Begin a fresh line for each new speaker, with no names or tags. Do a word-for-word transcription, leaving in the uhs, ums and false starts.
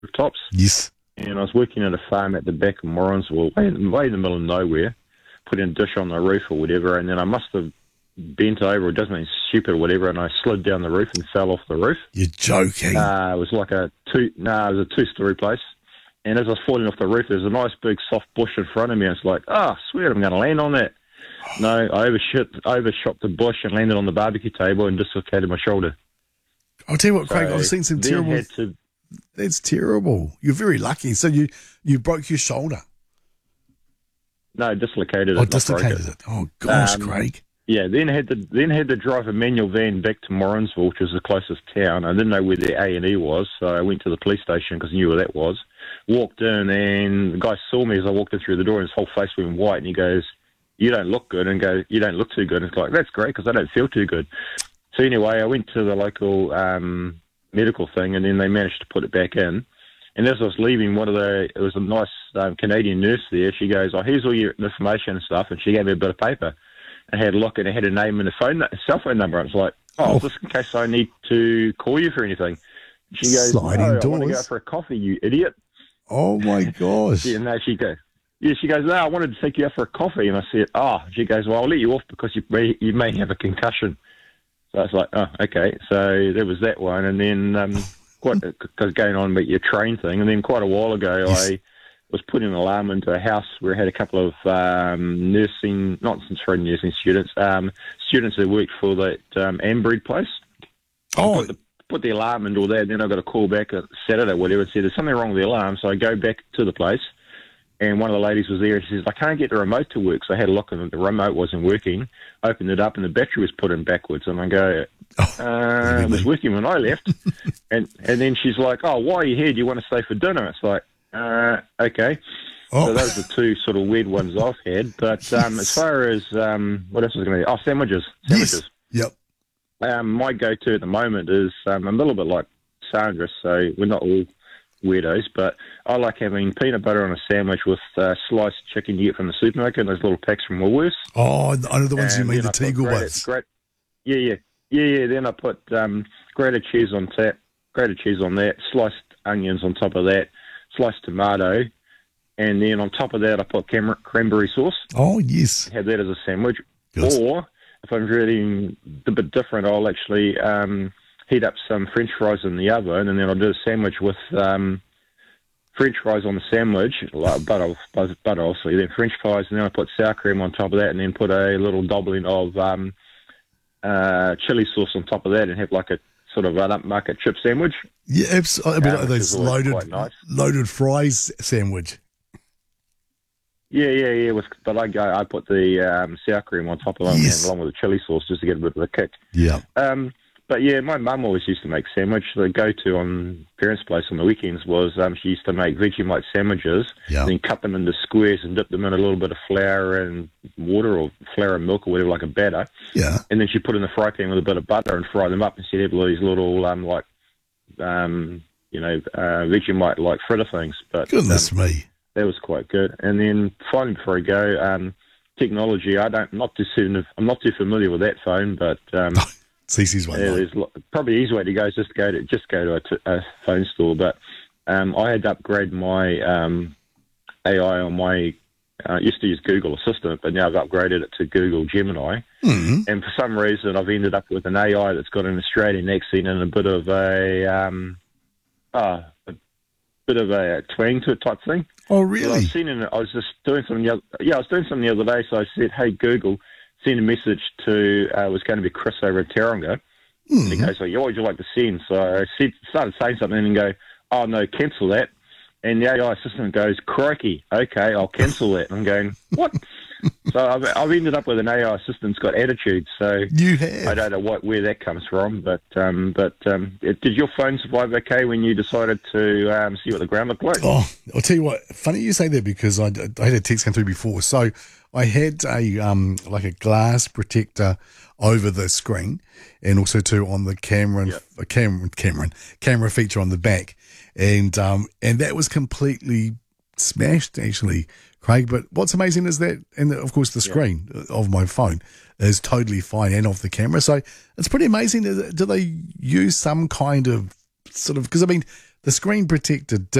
rooftops.
Yes.
And I was working at a farm at the back of Morrinsville, way, way in the middle of nowhere, putting a dish on the roof or whatever, and then I must have bent over or done something stupid or whatever, and I slid down the roof and fell off the roof.
You're joking.
Uh, it was like a two, no, nah, it was a two-story place. And as I was falling off the roof, there's a nice big soft bush in front of me. And it's like, oh, swear I'm going to land on that. No, I overshot, overshot the bush and landed on the barbecue table and dislocated my shoulder.
I'll tell you what, Craig,
So
I've seen some
then
terrible...
had to,
That's terrible. You're very lucky. So you, you broke your shoulder.
no, dislocated it.
Oh,
not
dislocated
broke
it. Oh, gosh,
Um,
Craig.
Yeah, then had to then had to drive a manual van back to Morrinsville, which was the closest town. I didn't know where the A and E was, so I went to the police station because I knew where that was. Walked in, and the guy saw me as I walked in through the door, and his whole face went white, and he goes, "You don't look good," and go, "You don't look too good." And it's like, that's great because I don't feel too good. So anyway, I went to the local um, medical thing, and then they managed to put it back in. And as I was leaving, one of the it was a nice um, Canadian nurse there. She goes, "Oh, here's all your information and stuff," and she gave me a bit of paper. I had a look, and it had a name and a phone, a cell phone number. I was like, "Oh,
Oh.
just in case I need to call you for anything." She goes,
Sliding
"No, I want to go
doors.
for a coffee, you idiot."
Oh, my gosh.
Yeah, no, she goes, yeah, she goes, "No, I wanted to take you out for a coffee." And I said, "Oh," she goes, "Well, I'll let you off because you may, you may have a concussion." So I was like, "Oh, okay." So there was that one. And then, um, quite, because going on about your train thing, and then quite a while ago,
Yes.
I was putting an alarm into a house where I had a couple of um, nursing, not sorry, nursing students, um, students that worked for that um, Ambreed place.
Oh,
Put the, put the alarm and all that, and then I got a call back at Saturday, whatever, and said there's something wrong with the alarm. So I go back to the place, and one of the ladies was there, and she says, "I can't get the remote to work." So I had a look, and the remote wasn't working. Opened it up, and the battery was put in backwards. And I go, uh, it was working when I left. and and then she's like, "Oh, why are you here? Do you want to stay for dinner?" It's like, uh, okay.
Oh.
So those are the two sort of weird ones I've had. But um, as far as, um, what else was going to be? Oh, sandwiches. Sandwiches.
yes. Yep.
Um, my go-to at the moment is um, I'm a little bit like Sandra, so we're not all weirdos, but I like having peanut butter on a sandwich with uh, sliced chicken you get from the supermarket, those little packs from Woolworths.
Oh, I know the ones you
And
mean,
then
the
I put
Tegel
grated-
ones.
Great, yeah, yeah, yeah, yeah. Then I put um, grated cheese on that, grated cheese on that, sliced onions on top of that, sliced tomato, and then on top of that I put cam- cranberry sauce.
Oh, yes.
Have that as a sandwich.
Good.
Or if I'm really a bit different, I'll actually um, heat up some French fries in the oven, and then I'll do a sandwich with um, French fries on the sandwich, like butter, butter, butter obviously, then French fries, and then I put sour cream on top of that, and then put a little doubling of um, uh, chili sauce on top of that, and have like a sort of an upmarket chip sandwich.
Yeah, absolutely. I mean,
Um, which
those
is always
loaded,
quite nice.
loaded fries sandwich.
Yeah, yeah, yeah. With, but I go, I put the um, sour cream on top of it,
Yes.
along with the chili sauce, just to get a bit of a kick.
Yeah.
Um, but yeah, my mum always used to make sandwich. The go-to on parents' place on the weekends was um, she used to make Vegemite sandwiches,
Yeah.
then cut them into squares and dip them in a little bit of flour and water, or flour and milk, or whatever, like a batter.
Yeah.
And then she put in the fry pan with a bit of butter and fry them up, and she'd have all these little um, like um, you know uh, Vegemite like fritter things. But
Goodness
um,
me.
that was quite good. And then finally, before I go, um, technology. I don't, I'm not too soon. I'm not too familiar with that phone, but um,
Cece's one.
yeah,
night.
there's lo- probably an easy way to go is just go to just go to a, t- a phone store. But um, I had to upgrade my um, A I on my. I uh, used to use Google Assistant, but now I've upgraded it to Google Gemini.
Mm.
And for some reason, I've ended up with an A I that's got an Australian accent and a bit of a, um, uh, a bit of a twang to it type thing.
Oh,
Well,
really?
I've seen it. I was just doing something. The other, yeah, I was doing something the other day. So I said, "Hey Google, send a message to." Uh, it was going to be Chris over at Taronga.
Mm.
And he goes, "Oh, what would you like to send?" So I said, started saying something and go, "Oh no, cancel that." And the A I assistant goes, "Crikey, okay, I'll cancel that." And I'm going, "What?" So I've, I've ended up with an A I assistant that's got attitude. So
You have.
I don't know what where that comes from, but um, but um, it, did your phone survive okay when you decided to um, see what the ground looked like?
Oh, I'll tell you what. Funny you say that because I, I had a text come through before. So I had a um like a glass protector over the screen, and also too on the camera,
Yep.
a camera, camera, camera feature on the back, and um and that was completely smashed actually, Craig. But what's amazing is that, and of course the screen of my phone is totally fine, and of the camera. So it's pretty amazing. Do they use some kind of sort of, because I mean, the screen protector